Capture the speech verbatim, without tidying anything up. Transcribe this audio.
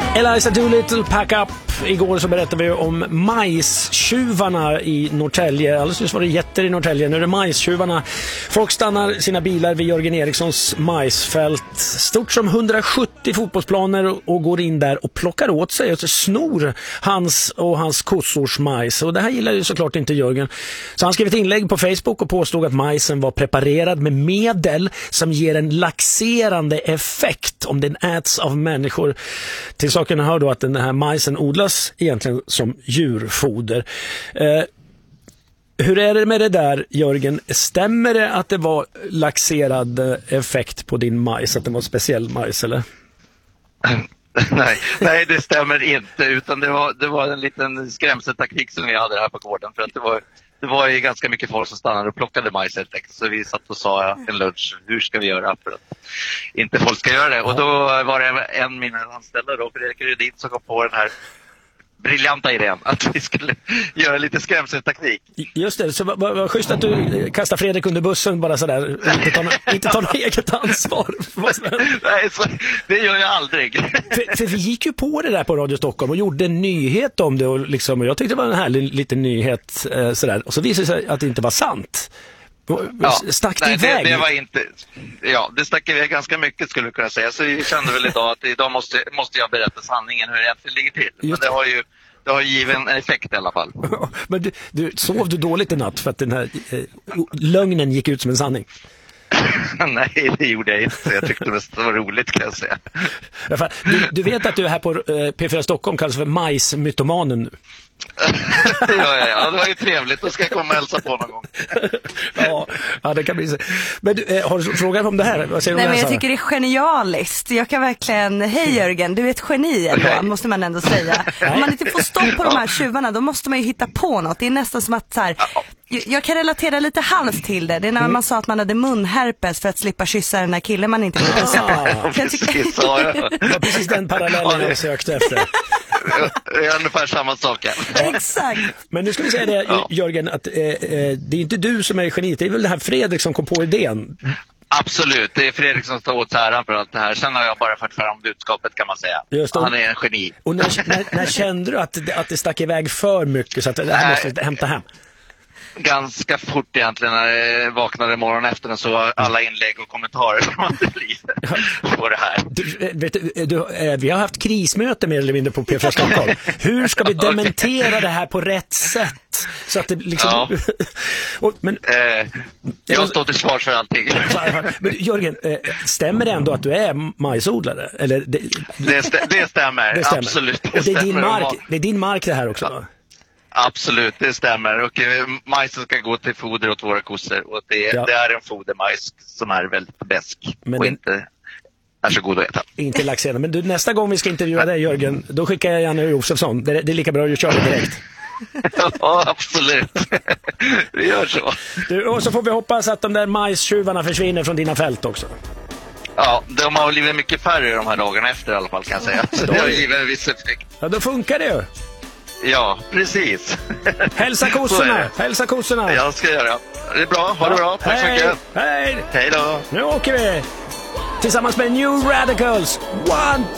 Eliza Doolittle, Pack Up. Igår så berättade vi om majstjuvarna i Norrtälje. Alldeles nyss var det jätter i Norrtälje. Nu är det majstjuvarna. Folk stannar sina bilar vid Jörgen Erikssons majsfält. Stort som hundrasjuttio fotbollsplaner och går in där och plockar åt sig och snor hans och hans kossors majs. Och det här gillar ju såklart inte Jörgen. Så han skrev ett inlägg på Facebook och påstod att majsen var preparerad med medel som ger en laxerande effekt om den äts av människor. Till saken hör då att den här majsen odlas egentligen som djurfoder. Eh, hur är det med det där, Jörgen? Stämmer det att det var laxerad effekt på din majs, att det var speciell majs, eller? nej, nej, det stämmer inte, utan det var, det var en liten skrämseltaktik som vi hade här på gården, för att det var Det var ju ganska mycket folk som stannade och plockade majs helt enkelt. Så vi satt och sa en lunch, hur ska vi göra för att inte folk ska göra det. Och då var det en av mina anställda då, Fredrik Rydin, som kom på den här briljanta idén att vi skulle göra lite skrämseltaktik. Just det, så vad, vad schysst att du kastar Fredrik under bussen bara sådär. Inte tar, inte tar något eget ansvar. Nej, så, det gör jag aldrig. För, för vi gick ju på det där på Radio Stockholm och gjorde en nyhet om det. Och, liksom, och jag tyckte det var en härlig liten nyhet. Eh, sådär. Och så visade det sig att det inte var sant. Ja, stack det nej, iväg? Det, det var inte, ja, det stack iväg ganska mycket, skulle jag kunna säga. Så vi kände väl idag att idag måste, måste jag berätta sanningen hur det egentligen ligger till. Men det har ju det har givit en effekt i alla fall. Men du, du, sov du dåligt i natt för att den här eh, lögnen gick ut som en sanning? Nej, det gjorde jag inte. Jag tyckte det var roligt, kan jag säga. Du, du vet att du är här på eh, P fyra Stockholm kallas för majsmytomanen nu. Det gör jag, ja. Det var ju trevligt. Då ska jag komma och hälsa på någon gång. ja, ja, det kan bli så. Men du, eh, har du frågat om det här? Vad säger Nej, du men jag Sara? tycker det är genialiskt. Jag kan verkligen, hej Jörgen, du är ett geni ändå, måste man ändå säga. Om man inte får stopp på de här tjuvarna, då måste man ju hitta på något. Det är nästan som att så här, jag kan relatera lite halvt till det. Det är när man sa att man hade munherpes för att slippa kyssa den här killen man inte vill kyssa på. Ah, precis, ja, ja. Det var precis den parallellen jag sökte efter. Det är ungefär samma sak. Exakt. Men nu ska vi säga det, ja. Jörgen, att eh, det är inte du som är geniet. Det är väl det här Fredrik som kom på idén. Absolut, det är Fredrik som står åt äran för allt det här. Sen har jag bara fått fram budskapet, kan man säga. Just det. Han är en geni. Och när, när, när kände du att, att det stack iväg för mycket så att det här måste hämta hem? Ganska fort egentligen när jag vaknade morgonen efter den, så alla inlägg och kommentarer som hade blivit på det här. Du, vet du, du, vi har haft krismöte mer eller mindre på P fyra Stockholm. Hur ska vi dementera okay. det här på rätt sätt? Så att det liksom... Ja. och, men, eh, jag står till svars för allting. Men Jörgen, stämmer det ändå att du är majsodlare? Eller det, det, stä, det, stämmer. det stämmer, absolut. Det, och det, är din stämmer. mark, det är din mark det här också, va? Absolut, det stämmer. Och eh, majsen ska gå till foder åt våra kossor. Och det, ja. det är en fodermajs som är väldigt bäsk men och den... inte är så god att äta. Inte laxerande. Men du, nästa gång vi ska intervjua dig, Jörgen, då skickar jag Janne Josefsson. Det, det är lika bra att du kör det direkt. Ja, absolut. Vi gör så. Du, och så får vi hoppas att de där majstjuvarna försvinner från dina fält också. Ja, de har blivit mycket färre de här dagarna efter i alla fall, kan jag säga. Så det har givit en viss effekt. Ja, då funkar det ju. Ja, precis. Hälsa kossorna, hälsa kossorna. Jag ska göra. Det är bra, ha det bra. Tack hej, så mycket. Hej. Hej då. Nu åker vi tillsammans med New Radicals. One,